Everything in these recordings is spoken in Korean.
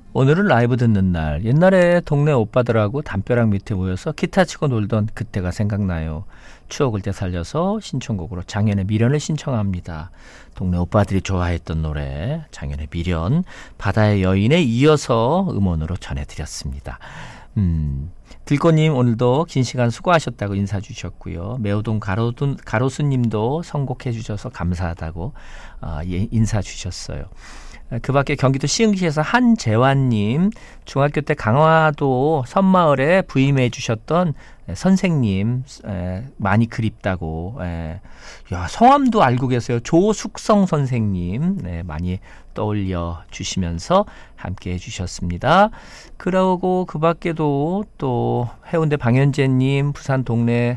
오늘은 라이브 듣는 날. 옛날에 동네 오빠들하고 담벼락 밑에 모여서 기타 치고 놀던 그때가 생각나요. 추억을 되살려서 신청곡으로 장현의 미련을 신청합니다. 동네 오빠들이 좋아했던 노래 장현의 미련, 바다의 여인에 이어서 음원으로 전해드렸습니다. 들꽃님 오늘도 긴 시간 수고하셨다고 인사 주셨고요. 매우동 가로수님도 선곡해 주셔서 감사하다고 인사 주셨어요. 그 밖에 경기도 시흥시에서 한재환님, 중학교 때 강화도 섬마을에 부임해 주셨던 선생님 많이 그립다고. 야, 성함도 알고 계세요. 조숙성 선생님 많이 떠올려 주시면서 함께 해주셨습니다. 그러고 그 밖에도 또 해운대 방현재님, 부산 동네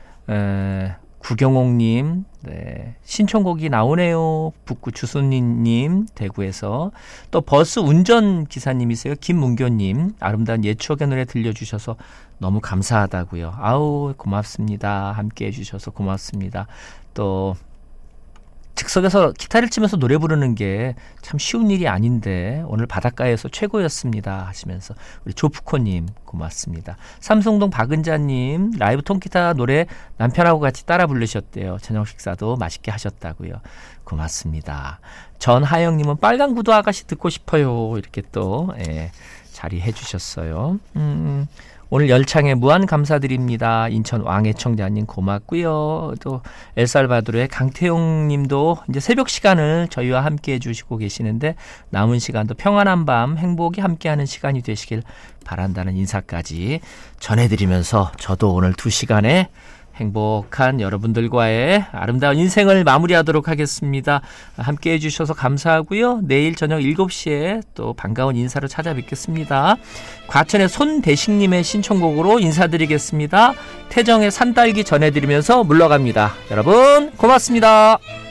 구경옥님, 신청곡이 나오네요. 북구 주순님, 대구에서 또 버스 운전기사님이세요. 김문교님, 아름다운 옛 추억의 노래 들려주셔서 너무 감사하다고요. 아우 고맙습니다. 함께 해주셔서 고맙습니다. 또 즉석에서 기타를 치면서 노래 부르는 게 참 쉬운 일이 아닌데 오늘 바닷가에서 최고였습니다 하시면서 우리 조프코님 고맙습니다. 삼성동 박은자님, 라이브 통기타 노래 남편하고 같이 따라 부르셨대요. 저녁 식사도 맛있게 하셨다고요. 고맙습니다. 전하영님은 빨간 구두 아가씨 듣고 싶어요. 이렇게 또 자리해 주셨어요. 오늘 열창에 무한 감사드립니다. 인천 왕애청자님 고맙고요. 또 엘살바도르의 강태용 님도 이제 새벽 시간을 저희와 함께 해주시고 계시는데 남은 시간도 평안한 밤 행복이 함께하는 시간이 되시길 바란다는 인사까지 전해드리면서 저도 오늘 2시간에 행복한 여러분들과의 아름다운 인생을 마무리하도록 하겠습니다. 함께 해주셔서 감사하고요. 내일 저녁 7시에 또 반가운 인사로 찾아뵙겠습니다. 과천의 손대식님의 신청곡으로 인사드리겠습니다. 태정의 산딸기 전해드리면서 물러갑니다. 여러분 고맙습니다.